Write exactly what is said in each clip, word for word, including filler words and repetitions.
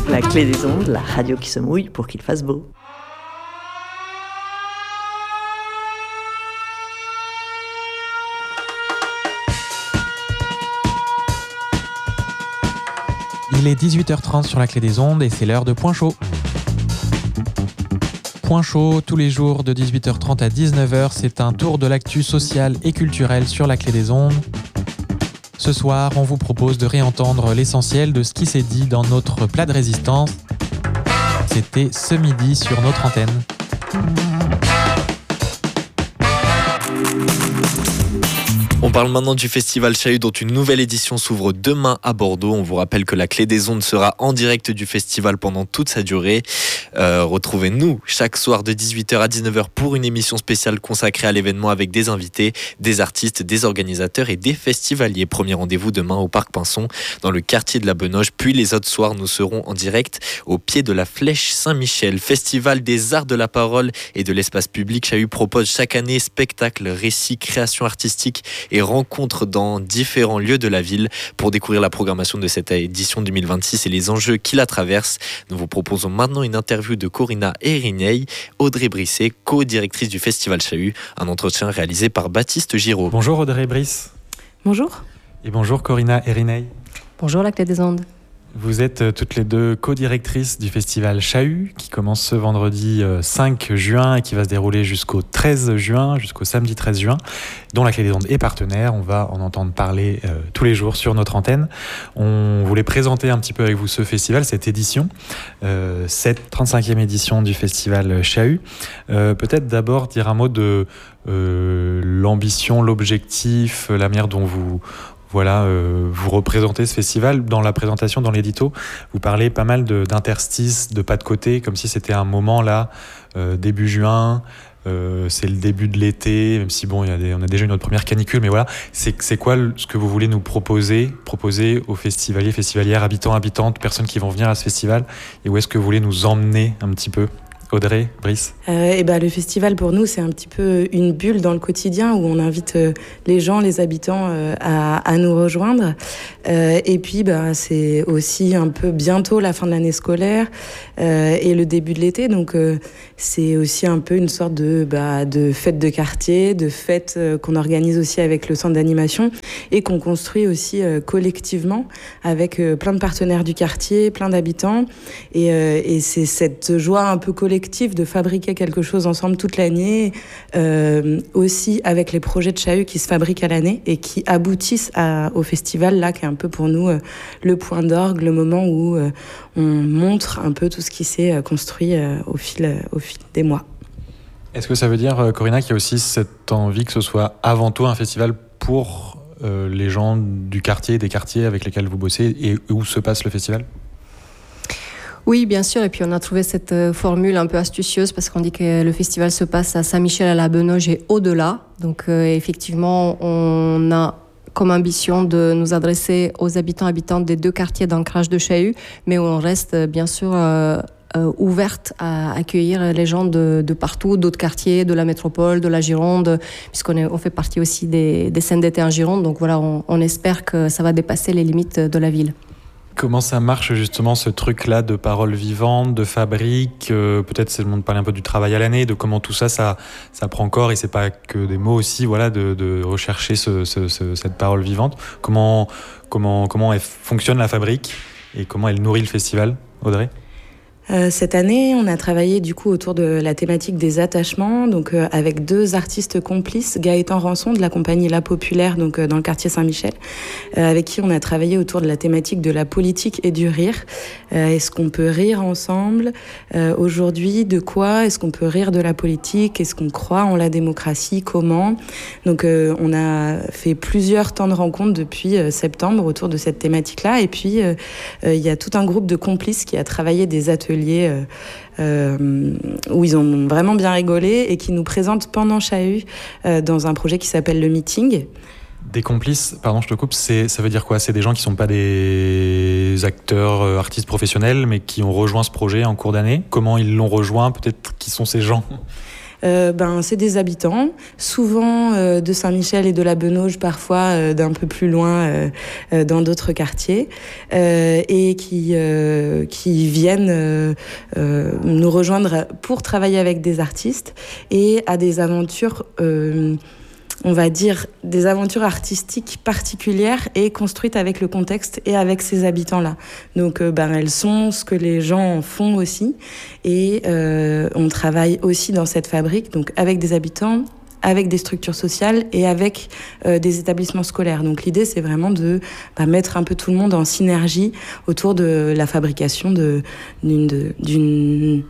La Clé des Ondes, la radio qui se mouille pour qu'il fasse beau. Il est dix-huit heures trente sur la Clé des Ondes et c'est l'heure de Point Chaud. Point Chaud, tous les jours de dix-huit heures trente à dix-neuf heures, c'est un tour de l'actu sociale et culturelle sur la Clé des Ondes. Ce soir, on vous propose de réentendre l'essentiel de ce qui s'est dit dans notre plat de résistance. C'était ce midi sur notre antenne. On parle maintenant du Festival Chahut dont une nouvelle édition s'ouvre demain à Bordeaux. On vous rappelle que la Clé des Ondes sera en direct du festival pendant toute sa durée. Euh, retrouvez-nous chaque soir de dix-huit heures à dix-neuf heures pour une émission spéciale consacrée à l'événement avec des invités, des artistes, des organisateurs et des festivaliers. Premier rendez-vous demain au Parc Pinson dans le quartier de la Benoge. Puis les autres soirs, nous serons en direct au pied de la Flèche Saint-Michel. Festival des arts de la parole et de l'espace public. Chahut propose chaque année spectacles, récits, créations artistiques et rencontres dans différents lieux de la ville. Pour découvrir la programmation de cette édition deux mille vingt-six et les enjeux qui la traversent, nous vous proposons maintenant une interview de Corinna Eriney, Audrey Brisset, co-directrice du Festival Chahut, un entretien réalisé par Baptiste Giraud. Bonjour Audrey Brice. Bonjour. Et bonjour Corinna Eriney. Bonjour la Clé des Ondes. Vous êtes toutes les deux co-directrices du Festival Chahut qui commence ce vendredi cinq juin et qui va se dérouler jusqu'au treize juin, jusqu'au samedi treize juin, dont la Clé des Ondes est partenaire. On va en entendre parler euh, tous les jours sur notre antenne. On voulait présenter un petit peu avec vous ce festival, cette édition, euh, cette trente-cinquième édition du Festival Chahut. Euh, peut-être d'abord dire un mot de euh, l'ambition, l'objectif, la manière dont vous... Voilà, euh, vous représentez ce festival. Dans la présentation, dans l'édito, vous parlez pas mal de, d'interstices, de pas de côté, comme si c'était un moment là, euh, début juin, euh, c'est le début de l'été, même si bon, il y a des, on a déjà une autre première canicule, mais voilà, c'est, c'est quoi le, ce que vous voulez nous proposer, proposer aux festivaliers, festivalières, habitants, habitantes, personnes qui vont venir à ce festival, et où est-ce que vous voulez nous emmener un petit peu ? Audrey, Brice. Euh, et ben, le festival, pour nous, c'est un petit peu une bulle dans le quotidien où on invite euh, les gens, les habitants euh, à, à nous rejoindre. Euh, et puis, ben, c'est aussi un peu bientôt la fin de l'année scolaire euh, et le début de l'été. Donc, euh, c'est aussi un peu une sorte de, bah, de fête de quartier, de fête euh, qu'on organise aussi avec le centre d'animation et qu'on construit aussi euh, collectivement avec euh, plein de partenaires du quartier, plein d'habitants. Et, euh, et c'est cette joie un peu collective de fabriquer quelque chose ensemble toute l'année, euh, aussi avec les projets de Chahut qui se fabriquent à l'année et qui aboutissent à, au festival, là, qui est un peu pour nous euh, le point d'orgue, le moment où euh, on montre un peu tout ce qui s'est euh, construit euh, au, fil, euh, au fil des mois. Est-ce que ça veut dire, Corinna, qu'il y a aussi cette envie que ce soit avant tout un festival pour euh, les gens du quartier, des quartiers avec lesquels vous bossez et où se passe le festival ? Oui, bien sûr. Et puis, on a trouvé cette formule un peu astucieuse parce qu'on dit que le festival se passe à Saint-Michel, à la Benoge et au-delà. Donc, euh, effectivement, on a comme ambition de nous adresser aux habitants, habitantes des deux quartiers d'ancrage de Chahut, mais on reste bien sûr euh, euh, ouverte à accueillir les gens de, de partout, d'autres quartiers, de la métropole, de la Gironde, puisqu'on est, on fait partie aussi des, des scènes d'été en Gironde. Donc voilà, on, on espère que ça va dépasser les limites de la ville. Comment ça marche justement ce truc-là de parole vivante, de fabrique, euh, peut-être c'est le monde de parler un peu du travail à l'année, de comment tout ça, ça, ça prend corps et c'est pas que des mots aussi, voilà, de, de rechercher ce, ce, ce, cette parole vivante. Comment, comment, comment elle fonctionne la fabrique et comment elle nourrit le festival, Audrey ? Euh, cette année, on a travaillé du coup autour de la thématique des attachements, donc euh, avec deux artistes complices, Gaëtan Rançon de la compagnie La Populaire, donc euh, dans le quartier Saint-Michel, euh, avec qui on a travaillé autour de la thématique de la politique et du rire. Euh, est-ce qu'on peut rire ensemble euh, aujourd'hui ? De quoi ? Est-ce qu'on peut rire de la politique ? Est-ce qu'on croit en la démocratie ? Comment ? Donc euh, on a fait plusieurs temps de rencontres depuis euh, septembre autour de cette thématique-là, et puis il euh, euh, y a tout un groupe de complices qui a travaillé des ateliers Euh, euh, où ils ont vraiment bien rigolé et qui nous présentent pendant Chahut euh, dans un projet qui s'appelle Le Meeting. Des complices, pardon je te coupe, c'est, ça veut dire quoi ? C'est des gens qui ne sont pas des acteurs, euh, artistes professionnels, mais qui ont rejoint ce projet en cours d'année. Comment ils l'ont rejoint ? Peut-être qui sont ces gens ? euh, ben, c'est des habitants, souvent euh, de Saint-Michel et de la Benauge, parfois euh, d'un peu plus loin euh, euh, dans d'autres quartiers, euh, et qui, euh, qui viennent euh, euh, nous rejoindre pour travailler avec des artistes et à des aventures... Euh, on va dire, des aventures artistiques particulières et construites avec le contexte et avec ces habitants-là. Donc, euh, ben, elles sont ce que les gens font aussi. Et euh, on travaille aussi dans cette fabrique, donc avec des habitants, avec des structures sociales et avec euh, des établissements scolaires. Donc, l'idée, c'est vraiment de bah, mettre un peu tout le monde en synergie autour de la fabrication de, d'une... De, d'une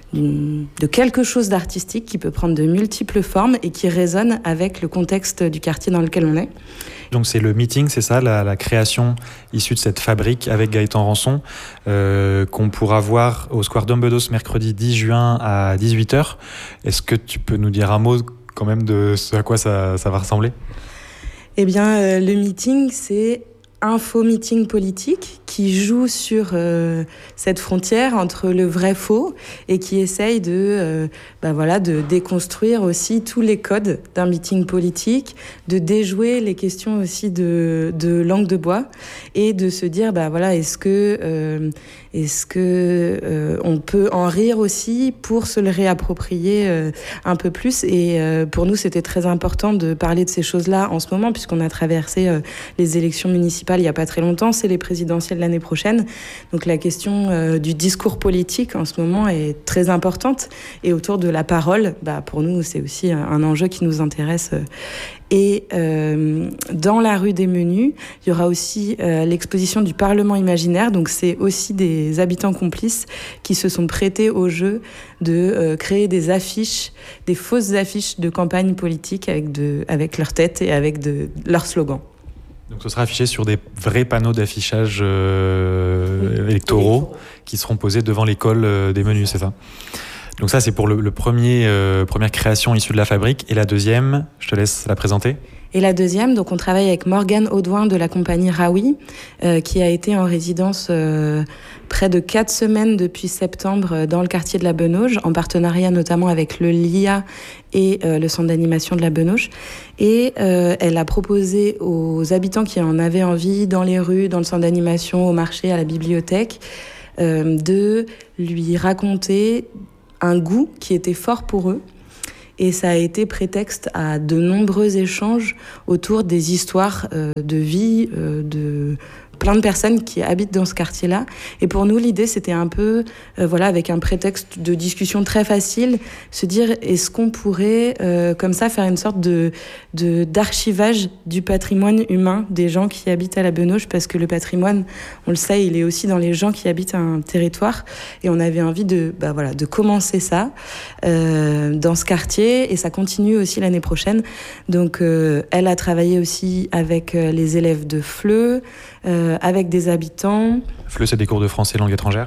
de quelque chose d'artistique qui peut prendre de multiples formes et qui résonne avec le contexte du quartier dans lequel on est. Donc c'est le meeting, c'est ça, la, la création issue de cette fabrique avec Gaëtan Rançon, euh, qu'on pourra voir au Square Dombedos mercredi dix juin à dix-huit heures. Est-ce que tu peux nous dire un mot quand même de ce à quoi ça, ça va ressembler ? Eh bien, euh, le meeting, c'est un faux meeting politique qui joue sur euh, cette frontière entre le vrai faux et qui essaye de, euh, bah voilà, de déconstruire aussi tous les codes d'un meeting politique, de déjouer les questions aussi de, de langue de bois et de se dire bah voilà, est-ce que, euh, est-ce que euh, on peut en rire aussi pour se le réapproprier euh, un peu plus. Et euh, pour nous, c'était très important de parler de ces choses-là en ce moment puisqu'on a traversé euh, les élections municipales il n'y a pas très longtemps, c'est les présidentielles l'année prochaine. Donc la question euh, du discours politique en ce moment est très importante. Et autour de la parole, bah, pour nous, c'est aussi un enjeu qui nous intéresse. Et euh, dans la rue des Menus, il y aura aussi euh, l'exposition du Parlement imaginaire. Donc c'est aussi des habitants complices qui se sont prêtés au jeu de euh, créer des affiches, des fausses affiches de campagne politique avec, de, avec leur tête et avec de, leur slogan. Donc ce sera affiché sur des vrais panneaux d'affichage euh, oui. électoraux qui seront posés devant l'école euh, des Menus, c'est ça ? Donc ça, c'est pour le, le premier, euh, première création issue de la fabrique. Et la deuxième, je te laisse la présenter. Et la deuxième, donc on travaille avec Morgane Audouin de la compagnie Raoui, euh, qui a été en résidence euh, près de quatre semaines depuis septembre dans le quartier de la Benauge, en partenariat notamment avec le L I A et euh, le centre d'animation de la Benauge. Et euh, elle a proposé aux habitants qui en avaient envie, dans les rues, dans le centre d'animation, au marché, à la bibliothèque, euh, de lui raconter un goût qui était fort pour eux. Et ça a été prétexte à de nombreux échanges autour des histoires euh, de vie euh, de plein de personnes qui habitent dans ce quartier-là. Et pour nous, l'idée, c'était un peu, euh, voilà, avec un prétexte de discussion très facile, se dire, est-ce qu'on pourrait, euh, comme ça, faire une sorte de, de, d'archivage du patrimoine humain des gens qui habitent à la Benauge, parce que le patrimoine, on le sait, il est aussi dans les gens qui habitent un territoire. Et on avait envie de, bah, voilà, de commencer ça euh, dans ce quartier, et ça continue aussi l'année prochaine. Donc, euh, elle a travaillé aussi avec euh, les élèves de F L E, Euh, avec des habitants. F L E, c'est des cours de français langue étrangère.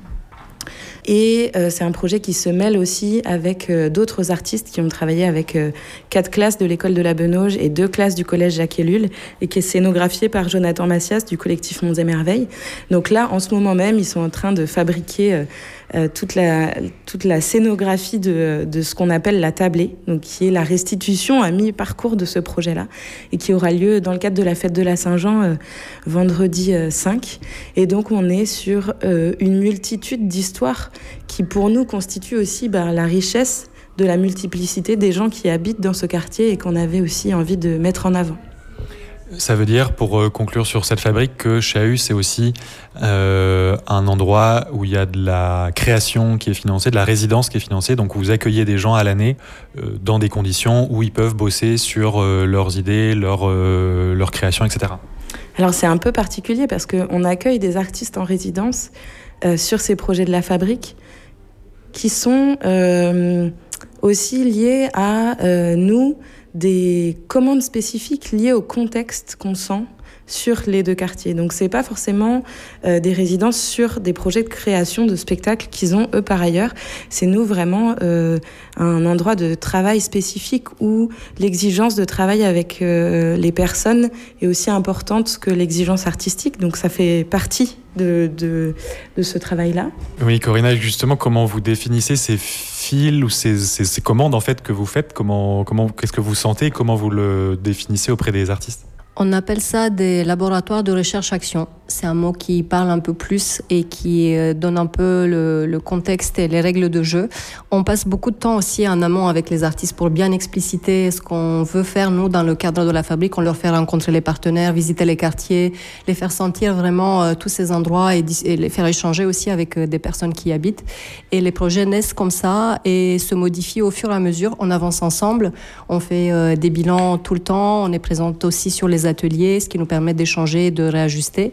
Et euh, c'est un projet qui se mêle aussi avec euh, d'autres artistes qui ont travaillé avec euh, quatre classes de l'école de la Benauge et deux classes du collège Jacques Ellul, et qui est scénographié par Jonathan Macias du collectif Monts et Merveilles. Donc là, en ce moment même, ils sont en train de fabriquer euh, euh, toute la, toute la scénographie de, de ce qu'on appelle la tablée, donc qui est la restitution à mi-parcours de ce projet-là, et qui aura lieu dans le cadre de la fête de la Saint-Jean euh, vendredi euh, cinq. Et donc on est sur euh, une multitude d'histoires qui pour nous constitue aussi bah, la richesse de la multiplicité des gens qui habitent dans ce quartier et qu'on avait aussi envie de mettre en avant. Ça veut dire, pour euh, conclure sur cette fabrique, que Chahut, c'est aussi euh, un endroit où il y a de la création qui est financée, de la résidence qui est financée, donc où vous accueillez des gens à l'année euh, dans des conditions où ils peuvent bosser sur euh, leurs idées, leur, euh, leur création, et cetera. Alors c'est un peu particulier parce qu'on accueille des artistes en résidence euh, sur ces projets de la fabrique qui sont euh, aussi liés à euh, nous, des commandes spécifiques liées au contexte qu'on sent sur les deux quartiers. Donc c'est pas forcément euh, des résidences sur des projets de création de spectacles qu'ils ont eux par ailleurs. C'est nous vraiment euh, un endroit de travail spécifique où l'exigence de travail avec euh, les personnes est aussi importante que l'exigence artistique. Donc ça fait partie de, de, de ce travail-là. Oui, Corinna, justement, comment vous définissez ces fils ou ces, ces, ces commandes en fait que vous faites? Comment, comment, qu'est-ce que vous sentez et comment vous le définissez auprès des artistes? On appelle ça des laboratoires de recherche-action. C'est un mot qui parle un peu plus et qui donne un peu le, le contexte et les règles de jeu. On passe beaucoup de temps aussi en amont avec les artistes pour bien expliciter ce qu'on veut faire, nous, dans le cadre de la fabrique. On leur fait rencontrer les partenaires, visiter les quartiers, les faire sentir vraiment euh, tous ces endroits et, et les faire échanger aussi avec euh, des personnes qui y habitent. Et les projets naissent comme ça et se modifient au fur et à mesure. On avance ensemble, on fait euh, des bilans tout le temps, on est présente aussi sur les ateliers, ce qui nous permet d'échanger, de réajuster.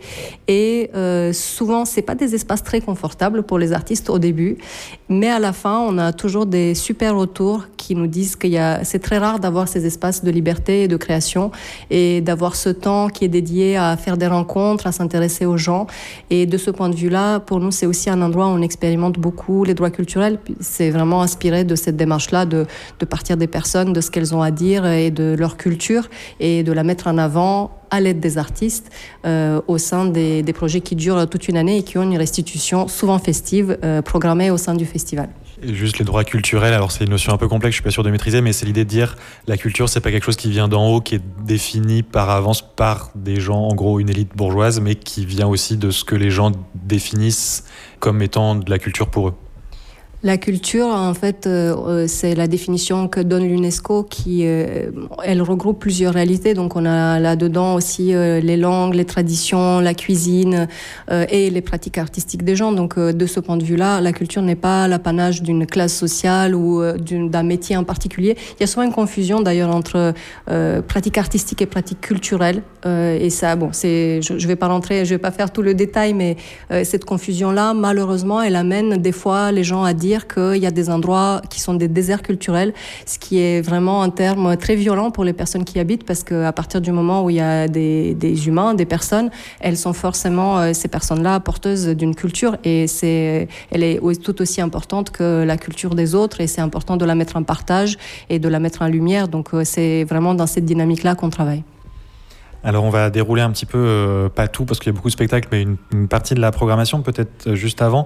Et euh, souvent, c'est pas des espaces très confortables pour les artistes au début, mais à la fin, on a toujours des super retours qui nous disent qu'il y a, c'est très rare d'avoir ces espaces de liberté et de création et d'avoir ce temps qui est dédié à faire des rencontres, à s'intéresser aux gens. Et de ce point de vue-là, pour nous, c'est aussi un endroit où on expérimente beaucoup les droits culturels. C'est vraiment inspiré de cette démarche-là, de, de partir des personnes, de ce qu'elles ont à dire et de leur culture et de la mettre en avant à l'aide des artistes euh, au sein des, des projets qui durent toute une année et qui ont une restitution souvent festive euh, programmée au sein du festival. Et juste les droits culturels, alors c'est une notion un peu complexe, je suis pas sûr de maîtriser, mais c'est l'idée de dire la culture, c'est pas quelque chose qui vient d'en haut, qui est défini par avance par des gens, en gros une élite bourgeoise, mais qui vient aussi de ce que les gens définissent comme étant de la culture pour eux. La culture, en fait, euh, c'est la définition que donne l'UNESCO qui, euh, elle regroupe plusieurs réalités. Donc, on a là-dedans aussi euh, les langues, les traditions, la cuisine euh, et les pratiques artistiques des gens. Donc, euh, de ce point de vue-là, la culture n'est pas l'apanage d'une classe sociale ou euh, d'une, d'un métier en particulier. Il y a souvent une confusion, d'ailleurs, entre euh, pratique artistique et pratique culturelle. Euh, et ça, bon, c'est, je, je vais pas rentrer, je vais pas faire tout le détail, mais euh, cette confusion-là, malheureusement, elle amène des fois les gens à dire qu'il y a des endroits qui sont des déserts culturels, ce qui est vraiment un terme très violent pour les personnes qui y habitent, parce qu'à partir du moment où il y a des, des humains, des personnes, elles sont forcément, ces personnes-là, porteuses d'une culture, et c'est, elle est tout aussi importante que la culture des autres, et c'est important de la mettre en partage et de la mettre en lumière. Donc c'est vraiment dans cette dynamique-là qu'on travaille. Alors on va dérouler un petit peu, euh, pas tout parce qu'il y a beaucoup de spectacles, mais une, une partie de la programmation peut-être juste avant.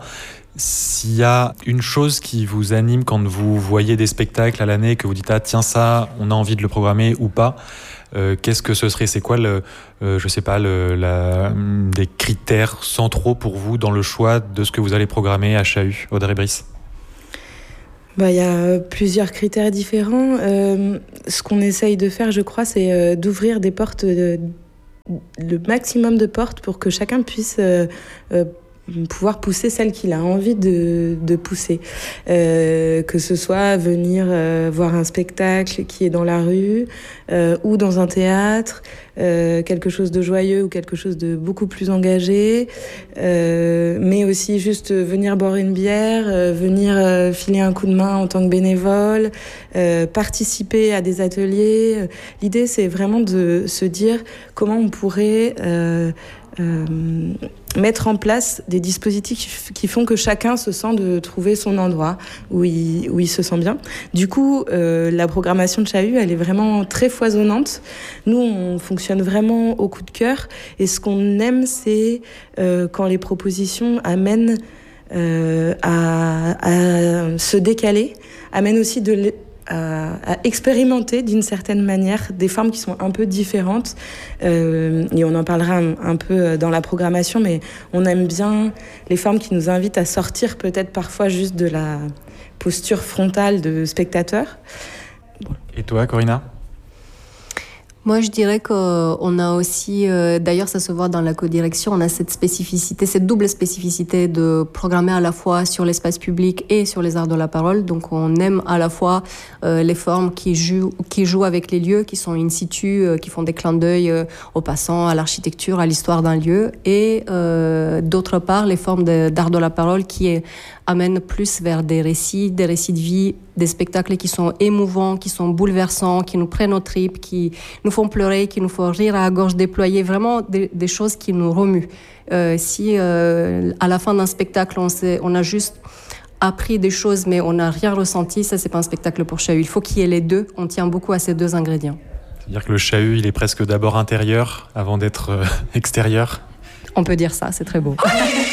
S'il y a une chose qui vous anime quand vous voyez des spectacles à l'année, que vous dites ah tiens ça, on a envie de le programmer ou pas, euh, qu'est-ce que ce serait? C'est quoi le, euh, je sais pas, le, la, des critères centraux pour vous dans le choix de ce que vous allez programmer à Chahut, Audrey Brice? Bah, y a plusieurs critères différents. Euh, ce qu'on essaye de faire, je crois, c'est euh, d'ouvrir des portes, euh, le maximum de portes pour que chacun puisse euh, euh, pouvoir pousser celle qu'il a envie de, de pousser. Euh, que ce soit venir euh, voir un spectacle qui est dans la rue euh, ou dans un théâtre, euh, quelque chose de joyeux ou quelque chose de beaucoup plus engagé, euh, mais aussi juste venir boire une bière, euh, venir euh, filer un coup de main en tant que bénévole, euh, participer à des ateliers. L'idée, c'est vraiment de se dire comment on pourrait euh, euh, mettre en place des dispositifs qui font que chacun se sent de trouver son endroit où il, où il se sent bien. Du coup, euh, la programmation de Chahut, elle est vraiment très foisonnante. Nous, on fonctionne vraiment au coup de cœur. Et ce qu'on aime, c'est euh, quand les propositions amènent euh, à, à se décaler, amènent aussi de l'é- À, à expérimenter d'une certaine manière des formes qui sont un peu différentes, euh, et on en parlera un, un peu dans la programmation, mais on aime bien les formes qui nous invitent à sortir peut-être parfois juste de la posture frontale de spectateur. Et toi, Corinna? Moi, je dirais qu'on a aussi, euh, d'ailleurs, ça se voit dans la codirection, on a cette spécificité, cette double spécificité de programmer à la fois sur l'espace public et sur les arts de la parole. Donc, on aime à la fois euh, les formes qui jouent, qui jouent avec les lieux, qui sont in situ, euh, qui font des clins d'œil euh, aux passants, à l'architecture, à l'histoire d'un lieu, et euh, d'autre part, les formes de, d'art de la parole qui est, amènent plus vers des récits, des récits de vie des spectacles qui sont émouvants, qui sont bouleversants, qui nous prennent aux tripes, qui nous font pleurer, qui nous font rire à la gorge déployée, vraiment des, des choses qui nous remuent. Euh, si euh, à la fin d'un spectacle, on, sait, on a juste appris des choses, mais on n'a rien ressenti, ça, c'est pas un spectacle pour Chahut. Il faut qu'il y ait les deux. On tient beaucoup à ces deux ingrédients. C'est-à-dire que le Chahut, il est presque d'abord intérieur avant d'être euh, extérieur. On peut dire ça, c'est très beau.